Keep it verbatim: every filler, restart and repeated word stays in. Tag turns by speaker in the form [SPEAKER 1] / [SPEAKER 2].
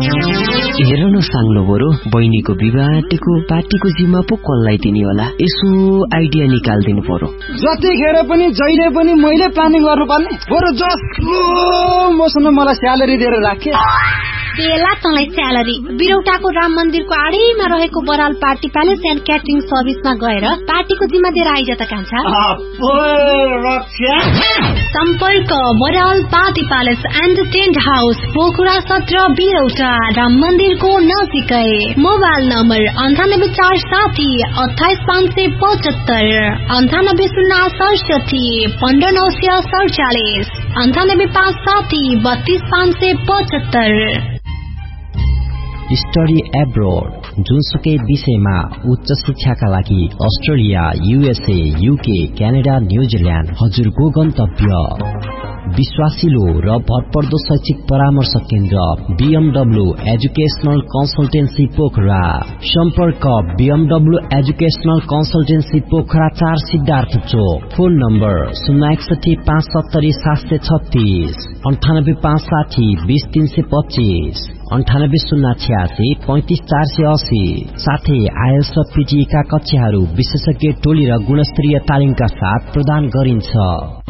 [SPEAKER 1] हेर न साङ्लो बरु बहिनीको विवाह आँटेको पार्टीको जिम्मा पो कसलाई दिने होला यसो आइडिया निकाल्दिनु पर्यो
[SPEAKER 2] जतिखेर पनि जहिले पनि मैले प्लानिङ गर्नुपर्ने बरु जसको मसँग मलाई स्यालेरी दिएर राखे
[SPEAKER 3] बेला तँलाई स्यालेरी बिरौटाको राम मन्दिरको आडैमा रहेको Baral party palace and catering सर्भिसमा गएर पार्टीको जिम्मा दिएर आइज त कान्छा सम्पर्क Baral party palace and tent house Pokhara सत्र बिरौटा राम मन्दिरको नजिकै मोबाइल नम्बर अन्ठानब्बे चार साठी अठाइस पाँच सय पचहत्तर अन्ठानब्बे शून्य सडसठी पन्ध्र नौ सय सडचालिस अन्ठानब्बे पाँच साठी बत्तीस पाँच सय पचहत्तर।
[SPEAKER 4] स्टडी एब्रोड जुनसुकै विषयमा उच्च शिक्षाका लागि Australia USA UK Canada New Zealand हजुरको गन्तव्य विश्वासिलो र भरपर्दो शैक्षिक परामर्श केन्द्र बीएमडब्ल्यू एजुकेशनल कन्सल्टेन्सी पोखरा सम्पर्क बीएमडब्ल्यू एजुकेशनल कन्सल्टेन्सी पोखरा चार सिद्धार्थ चोक फोन नम्बर शून्य एकसठी पाँच सत्तरी सात सय छत्तीस अन्ठानब्बे पाँच साठी बीस तीन सय पच्चीस अन्ठानब्बे शून्य छ्यासी पैंतिस चार सय अस्सी साथै आइएल्स र पीटीई का कक्षाहरू विशेषज्ञ टोली र गुणस्तरीय तालिमका साथ प्रदान गरिन्छ।